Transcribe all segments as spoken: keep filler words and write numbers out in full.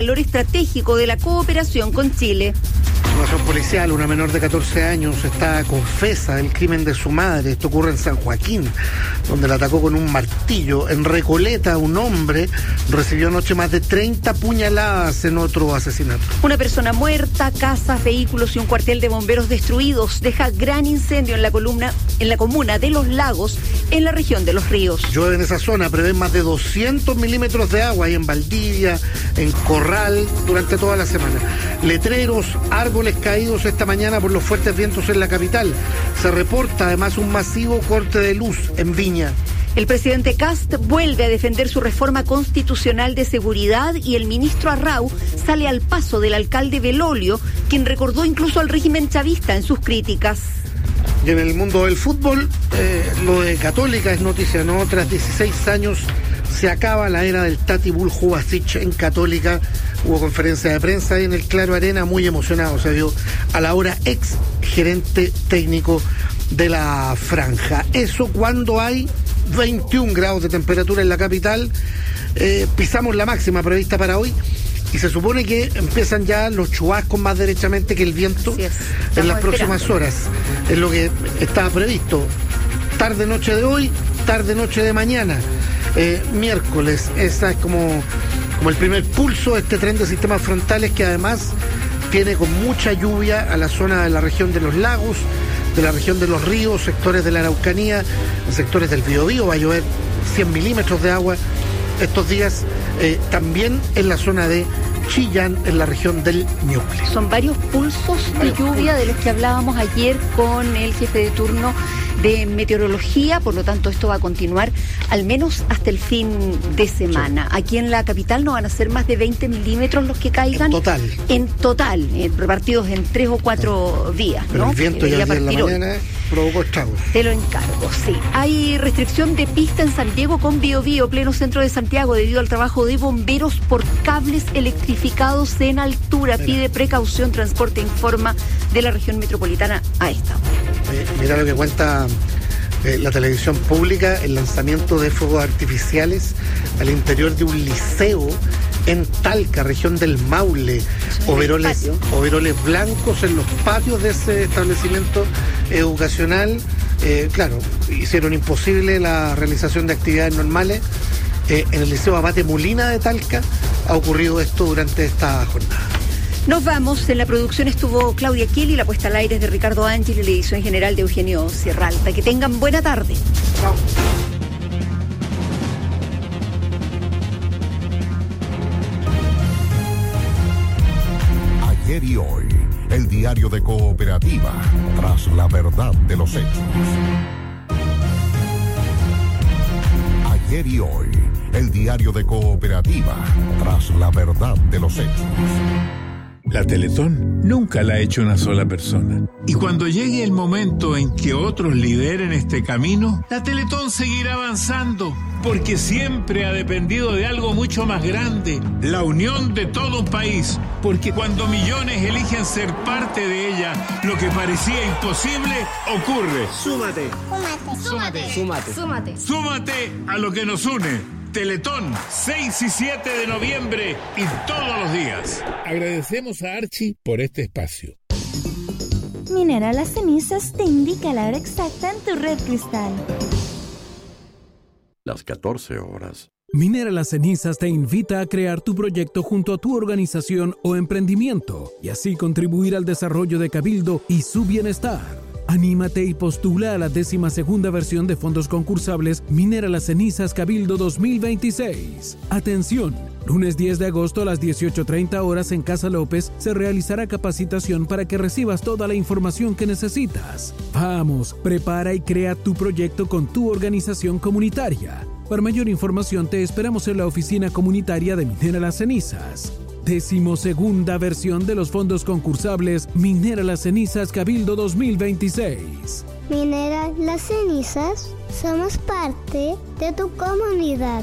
valor estratégico de la cooperación con Chile. Información policial, una menor de catorce años está confesa del crimen de su madre. Esto ocurre en San Joaquín, donde la atacó con un martillo. En Recoleta, un hombre recibió anoche más de treinta puñaladas en otro asesinato. Una persona muerta, casas, vehículos y un cuartel de bomberos destruidos. Deja gran incendio en la columna, en la comuna de Los Lagos, en la región de Los Ríos. Llueve en esa zona, prevén más de doscientos milímetros de agua ahí en Valdivia, en Corral, durante toda la semana. Letreros, árboles caídos esta mañana por los fuertes vientos en la capital. Se reporta además un masivo corte de luz en Viña. El presidente Kast vuelve a defender su reforma constitucional de seguridad y el ministro Arrau sale al paso del alcalde Belolio, quien recordó incluso al régimen chavista en sus críticas. Y en el mundo del fútbol, eh, lo de Católica es noticia, ¿no? Tras dieciséis años se acaba la era del Tati Buljubasic en Católica. Hubo conferencia de prensa ahí en el Claro Arena, muy emocionado se vio a la hora ex gerente técnico de la franja. Eso cuando hay veintiún grados de temperatura en la capital. Eh, pisamos la máxima prevista para hoy y se supone que empiezan ya los chubascos más derechamente que el viento en las próximas horas. Es lo que estaba previsto. Tarde-noche de hoy, tarde-noche de mañana. Eh, miércoles, esa es como, como el primer pulso de este tren de sistemas frontales que además viene con mucha lluvia a la zona de la región de los lagos, de la región de los ríos, sectores de la Araucanía, sectores del Biobío. Va a llover cien milímetros de agua estos días, eh, también en la zona de Chillán, en la región del Ñuble. Son varios pulsos de lluvia de los que hablábamos ayer con el jefe de turno de meteorología, por lo tanto esto va a continuar al menos hasta el fin de semana. Sí. Aquí en la capital no van a ser más de veinte milímetros los que caigan. En total. En total, eh, repartidos en tres o cuatro días. Pero ¿no? el viento ya en la mañana provocó estragos. Te lo encargo, sí. Hay restricción de pista en San Diego con Biobío, pleno centro de Santiago, debido al trabajo de bomberos por cables electrificados en altura. Mira. Pide precaución, transporte informa de la región metropolitana a esta hora. Eh, mira lo que cuenta eh, la televisión pública, el lanzamiento de fuegos artificiales al interior de un liceo en Talca, región del Maule. Overoles, overoles blancos en los patios de ese establecimiento educacional. Eh, claro, hicieron imposible la realización de actividades normales. Eh, en el Liceo Abate Molina de Talca ha ocurrido esto durante esta jornada. Nos vamos. En la producción estuvo Claudia Kiel y la puesta al aire es de Ricardo Ángel y la edición general de Eugenio Sierralta. Que tengan buena tarde. Chao. Ayer y hoy, el diario de Cooperativa, tras la verdad de los hechos. Ayer y hoy, el diario de Cooperativa, tras la verdad de los hechos. La Teletón nunca la ha hecho una sola persona. Y cuando llegue el momento en que otros lideren este camino, la Teletón seguirá avanzando, porque siempre ha dependido de algo mucho más grande, la unión de todo un país. Porque cuando millones eligen ser parte de ella, lo que parecía imposible ocurre. Súmate. Súmate. Súmate. Súmate. Súmate a lo que nos une. Teletón, seis y siete de noviembre y todos los días. Agradecemos a Archie por este espacio. Minera Las Cenizas te indica la hora exacta en tu red cristal. Las catorce horas. Minera Las Cenizas te invita a crear tu proyecto junto a tu organización o emprendimiento y así contribuir al desarrollo de Cabildo y su bienestar. Anímate y postula a la décima segunda versión de fondos concursables Minera Las Cenizas Cabildo dos mil veintiséis. Atención, lunes diez de agosto a las dieciocho treinta horas en Casa López se realizará capacitación para que recibas toda la información que necesitas. Vamos, prepara y crea tu proyecto con tu organización comunitaria. Para mayor información te esperamos en la oficina comunitaria de Minera Las Cenizas. Decimosegunda versión de los fondos concursables Minera Las Cenizas Cabildo dos mil veintiséis. Minera Las Cenizas, somos parte de tu comunidad.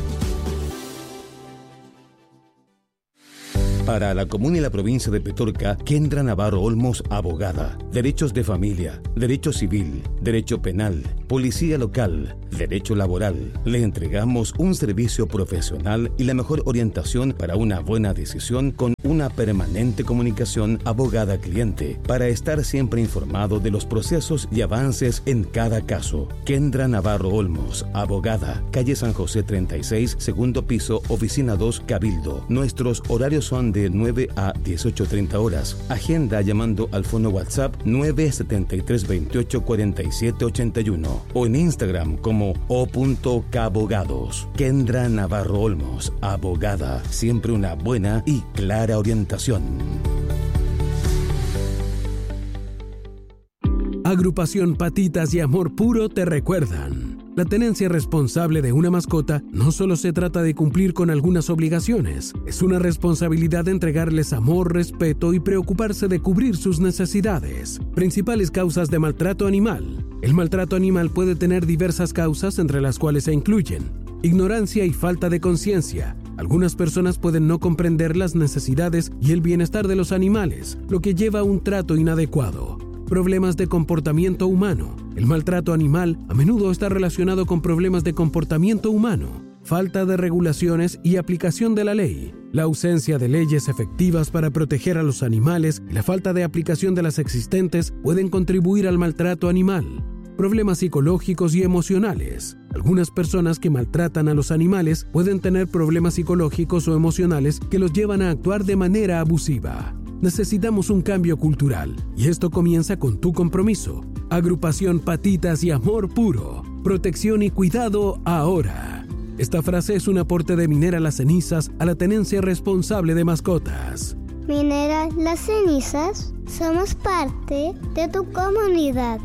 Para la comuna y la provincia de Petorca, Kendra Navarro Olmos, abogada. Derechos de familia, derecho civil, derecho penal, policía local, derecho laboral. Le entregamos un servicio profesional y la mejor orientación para una buena decisión con una permanente comunicación abogada-cliente para estar siempre informado de los procesos y avances en cada caso. Kendra Navarro Olmos, abogada, calle San José treinta y seis, segundo piso, oficina dos, Cabildo. Nuestros horarios son de nueve a dieciocho treinta horas. Agenda llamando al fono WhatsApp nueve siete tres, veintiocho, cuarenta y siete, ochenta y uno o en Instagram como o.cabogados. Kendra Navarro Olmos, abogada, siempre una buena y clara orientación. Agrupación Patitas y Amor Puro te recuerdan. La tenencia responsable de una mascota no solo se trata de cumplir con algunas obligaciones, es una responsabilidad de entregarles amor, respeto y preocuparse de cubrir sus necesidades. Principales causas de maltrato animal. El maltrato animal puede tener diversas causas, entre las cuales se incluyen ignorancia y falta de conciencia. Algunas personas pueden no comprender las necesidades y el bienestar de los animales, lo que lleva a un trato inadecuado. Problemas de comportamiento humano. El maltrato animal a menudo está relacionado con problemas de comportamiento humano, falta de regulaciones y aplicación de la ley. La ausencia de leyes efectivas para proteger a los animales y la falta de aplicación de las existentes pueden contribuir al maltrato animal. Problemas psicológicos y emocionales. Algunas personas que maltratan a los animales pueden tener problemas psicológicos o emocionales que los llevan a actuar de manera abusiva. Necesitamos un cambio cultural y esto comienza con tu compromiso. Agrupación Patitas y Amor Puro. Protección y cuidado ahora. Esta frase es un aporte de Minera Las Cenizas a la tenencia responsable de mascotas. Minera Las Cenizas, somos parte de tu comunidad.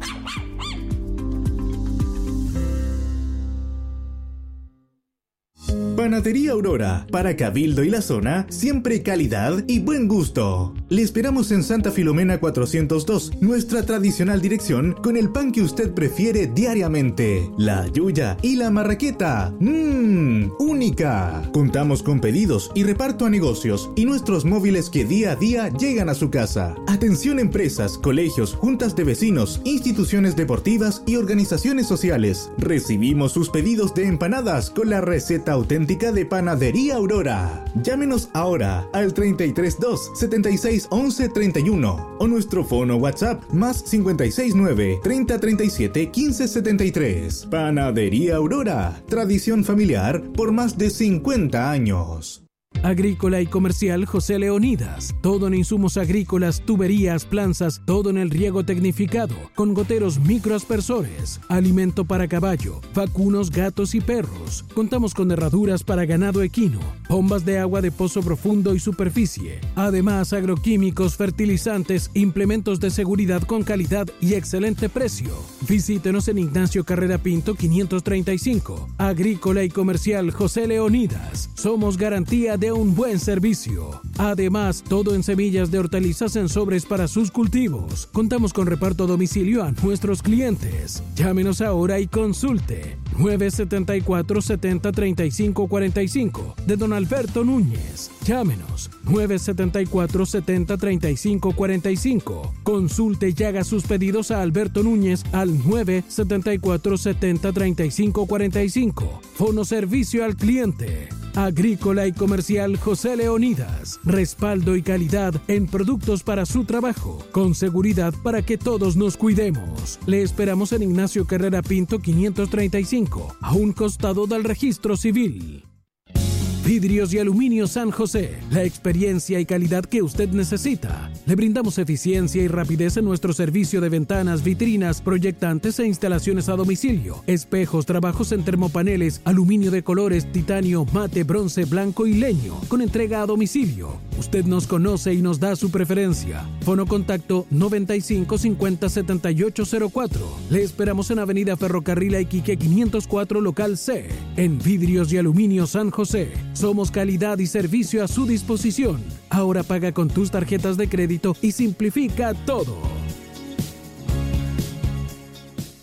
Panadería Aurora, para Cabildo y la zona, siempre calidad y buen gusto. Le esperamos en Santa Filomena cuatrocientos dos, nuestra tradicional dirección con el pan que usted prefiere diariamente, la yuya y la marraqueta. ¡Mmm! ¡Única! Contamos con pedidos y reparto a negocios y nuestros móviles que día a día llegan a su casa. Atención empresas, colegios, juntas de vecinos, instituciones deportivas y organizaciones sociales. Recibimos sus pedidos de empanadas con la receta auténtica de Panadería Aurora. Llámenos ahora al treinta y tres dos, setenta y seis, once, treinta y uno o nuestro fono WhatsApp más cincuenta y seis nueve, treinta, treinta y siete, quince, setenta y tres. Panadería Aurora, tradición familiar por más de cincuenta años. Agrícola y Comercial José Leonidas. Todo en insumos agrícolas, tuberías, planzas, todo en el riego tecnificado, con goteros microaspersores, alimento para caballo, vacunos, gatos y perros. Contamos con herraduras para ganado equino, bombas de agua de pozo profundo y superficie. Además, agroquímicos, fertilizantes, implementos de seguridad con calidad y excelente precio. Visítenos en Ignacio Carrera Pinto quinientos treinta y cinco. Agrícola y Comercial José Leonidas. Somos garantía de un buen servicio. Además, todo en semillas de hortalizas en sobres para sus cultivos. Contamos con reparto a domicilio a nuestros clientes. Llámenos ahora y consulte. nueve setenta y cuatro, setenta, treinta y cinco, cuarenta y cinco de Don Alberto Núñez. Llámenos nueve setenta y cuatro, setenta, treinta y cinco, cuarenta y cinco. Consulte y haga sus pedidos a Alberto Núñez al nueve setenta y cuatro, setenta, treinta y cinco, cuarenta y cinco. Fono Servicio al Cliente. Agrícola y Comercial José Leonidas. Respaldo y calidad en productos para su trabajo, con seguridad para que todos nos cuidemos. Le esperamos en Ignacio Carrera Pinto quinientos treinta y cinco, a un costado del Registro Civil. Vidrios y Aluminio San José, la experiencia y calidad que usted necesita. Le brindamos eficiencia y rapidez en nuestro servicio de ventanas, vitrinas, proyectantes e instalaciones a domicilio, espejos, trabajos en termopaneles, aluminio de colores, titanio, mate, bronce, blanco y leño, con entrega a domicilio. Usted nos conoce y nos da su preferencia. Fono contacto noventa y cinco, cincuenta, setenta y ocho cero cuatro. Le esperamos en Avenida Ferrocarril a Iquique quinientos cuatro, local C. En Vidrios y Aluminio San José. Somos calidad y servicio a su disposición. Ahora paga con tus tarjetas de crédito y simplifica todo.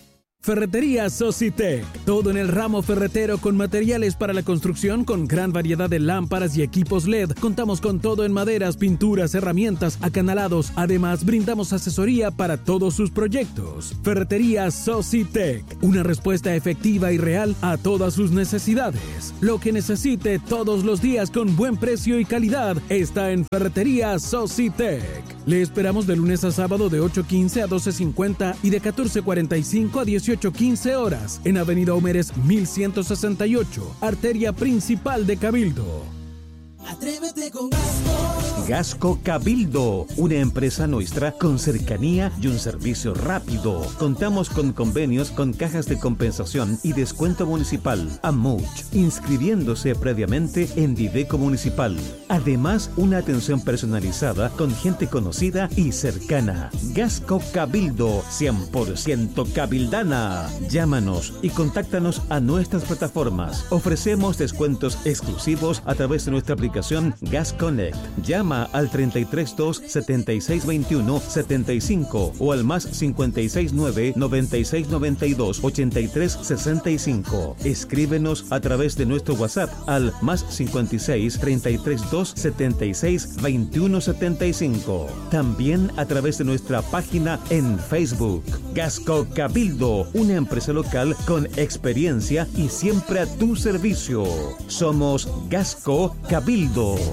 Ferretería Socitec. Todo en el ramo ferretero con materiales para la construcción con gran variedad de lámparas y equipos L E D. Contamos con todo en maderas, pinturas, herramientas, acanalados. Además, brindamos asesoría para todos sus proyectos. Ferretería Socitec. Una respuesta efectiva y real a todas sus necesidades. Lo que necesite todos los días con buen precio y calidad está en Ferretería Socitec. Le esperamos de lunes a sábado de ocho quince a doce cincuenta y de catorce cuarenta y cinco a dieciocho quince horas en Avenida Homeres mil ciento sesenta y ocho, arteria principal de Cabildo. Atrévete con Gasco. Gasco Cabildo, una empresa nuestra con cercanía y un servicio rápido. Contamos con convenios con cajas de compensación y descuento municipal, Amuch, inscribiéndose previamente en Dideco Municipal. Además, una atención personalizada con gente conocida y cercana. Gasco Cabildo, cien por ciento cabildana. Llámanos y contáctanos a nuestras plataformas. Ofrecemos descuentos exclusivos a través de nuestra aplicación Gas Connect. Llama al treinta y tres dos, setenta y seis veintiuno, setenta y cinco o al más cincuenta y seis nueve, noventa y seis noventa y dos, ochenta y tres sesenta y cinco. Escríbenos a través de nuestro WhatsApp al más cincuenta y seis, treinta y tres dos, setenta y seis veintiuno setenta y cinco. También a través de nuestra página en Facebook. Gasco Cabildo, una empresa local con experiencia y siempre a tu servicio. Somos Gasco Cabildo.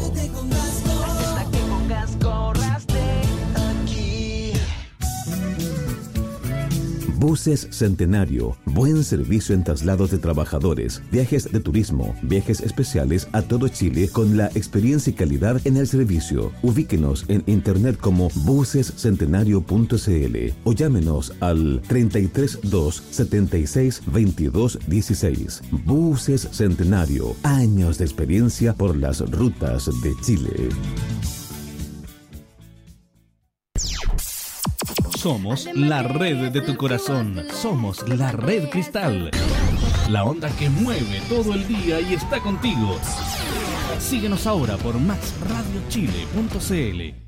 Buses Centenario, buen servicio en traslados de trabajadores, viajes de turismo, viajes especiales a todo Chile con la experiencia y calidad en el servicio. Ubíquenos en internet como buses centenario punto c l o llámenos al treinta y tres dos, setenta y seis veintidós dieciséis. Buses Centenario, años de experiencia por las rutas de Chile. Somos la red de tu corazón. Somos la Red Cristal. La onda que mueve todo el día y está contigo. Síguenos ahora por max radio chile punto c l.